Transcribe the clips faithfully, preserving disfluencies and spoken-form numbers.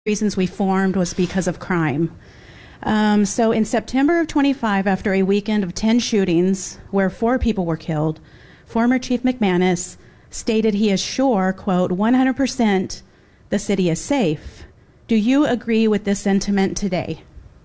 reasons we formed was because of crime. Um, so in September of twenty-five, after a weekend of ten shootings where four people were killed, former Chief McManus stated he is sure, quote, one hundred percent the city is safe. Do you agree with this sentiment today?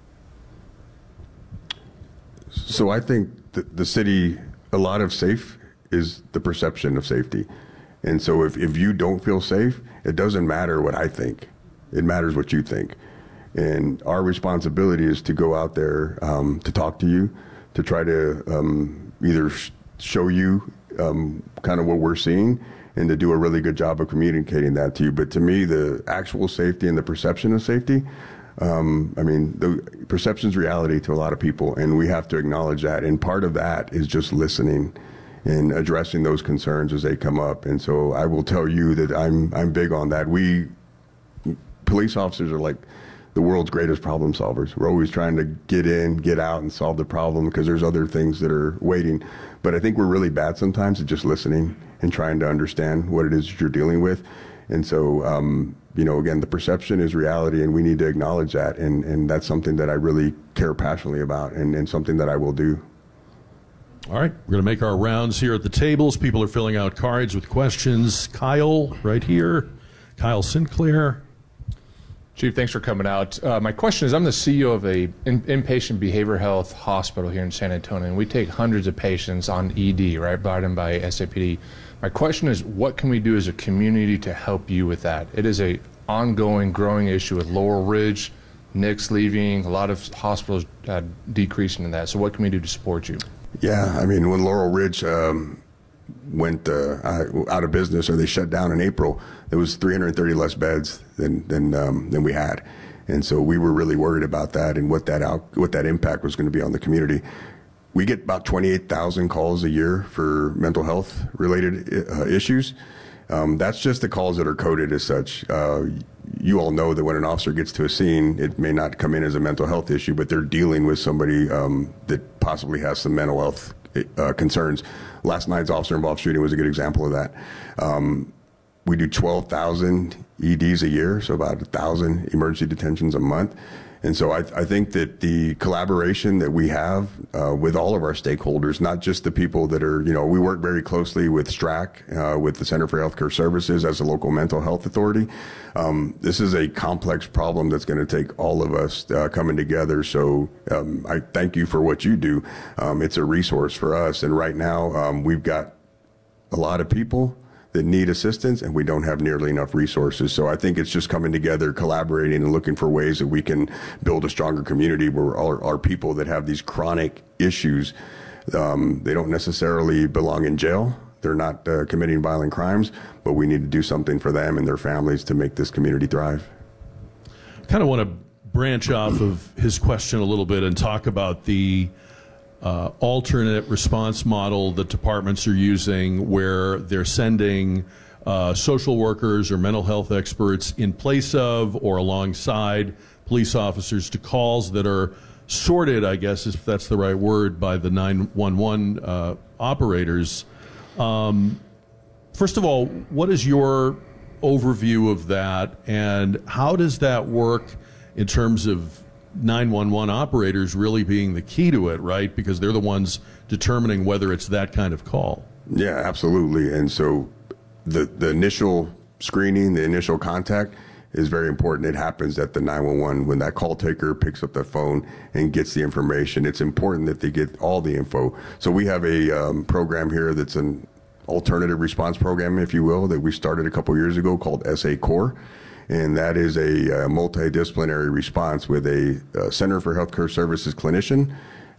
So I think the, the city, a lot of safe is the perception of safety. And so if, if you don't feel safe, it doesn't matter what I think. It matters what you think. And our responsibility is to go out there um, to talk to you, to try to um, either sh- show you um, kind of what we're seeing and to do a really good job of communicating that to you. But to me, the actual safety and the perception of safety, um, I mean, the perception's reality to a lot of people, and we have to acknowledge that. And part of that is just listening and addressing those concerns as they come up. And so I will tell you that I'm I'm big on that. We police officers are like the world's greatest problem solvers. We're always trying to get in, get out, and solve the problem because there's other things that are waiting. But I think we're really bad sometimes at just listening and trying to understand what it is that you're dealing with. And so, um, you know, again, the perception is reality, and we need to acknowledge that. And, and that's something that I really care passionately about, and, and something that I will do. All right, we're going to make our rounds here at the tables. People are filling out cards with questions. Kyle, right here. Kyle Sinclair. Chief, thanks for coming out. Uh, my question is, I'm the C E O of a in, inpatient behavioral health hospital here in San Antonio, and we take hundreds of patients on E D, right, brought in by S A P D. My question is, what can we do as a community to help you with that? It is a ongoing, growing issue with Laurel Ridge, N I C's leaving, a lot of hospitals uh, decreasing in that. So what can we do to support you? Yeah, I mean, when Laurel Ridge um, went uh, out of business, or they shut down in April, there was three hundred thirty less beds than than um, than we had, and so we were really worried about that and what that out, what that impact was going to be on the community. We get about twenty-eight thousand calls a year for mental health related uh, issues. Um, that's just the calls that are coded as such. Uh, you all know that when an officer gets to a scene, it may not come in as a mental health issue, but they're dealing with somebody um, that possibly has some mental health uh, concerns. Last night's officer-involved shooting was a good example of that. Um, we do twelve thousand E Ds a year, so about one thousand emergency detentions a month. And so I, I think that the collaboration that we have uh, with all of our stakeholders, not just the people that are, you know, we work very closely with STRAC, uh, with the Center for Healthcare Services as a local mental health authority. Um, this is a complex problem that's going to take all of us uh, coming together. So um, I thank you for what you do. Um, it's a resource for us. And right now um, we've got a lot of people that need assistance, and we don't have nearly enough resources. So I think it's just coming together, collaborating, and looking for ways that we can build a stronger community where our, our people that have these chronic issues, um, they don't necessarily belong in jail. They're not uh, committing violent crimes, but we need to do something for them and their families to make this community thrive. Kind of want to branch off of his question a little bit and talk about the Uh, alternate response model that departments are using, where they're sending uh, social workers or mental health experts in place of or alongside police officers to calls that are sorted, I guess, if that's the right word, by the nine one one uh, operators. Um, first of all, what is your overview of that, and how does that work in terms of nine one one operators really being the key to it, right? Because they're the ones determining whether it's that kind of call. Yeah, absolutely. And so the the initial screening, the initial contact is very important. It happens at the nine one one when that call taker picks up the phone and gets the information. It's important that they get all the info. So we have a um, program here that's an alternative response program, if you will, that we started a couple years ago called S A Core. And that is a, a multidisciplinary response with a, a Center for Healthcare Services clinician,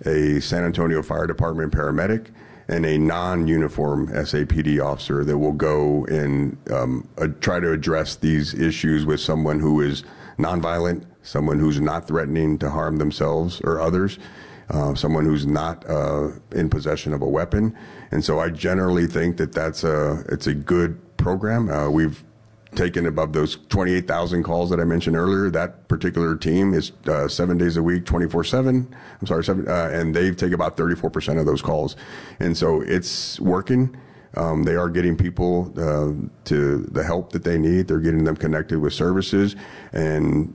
a San Antonio Fire Department paramedic, and a non-uniform S A P D officer that will go and um, uh, try to address these issues with someone who is nonviolent, someone who's not threatening to harm themselves or others, uh, someone who's not uh, in possession of a weapon. And so I generally think that that's a, it's a good program. Uh, we've taken above those twenty-eight thousand calls that I mentioned earlier. That particular team is uh, seven days a week, twenty-four seven. I'm sorry, seven, uh, and they take about thirty-four percent of those calls. And so it's working. Um, they are getting people uh, to the help that they need. They're getting them connected with services. And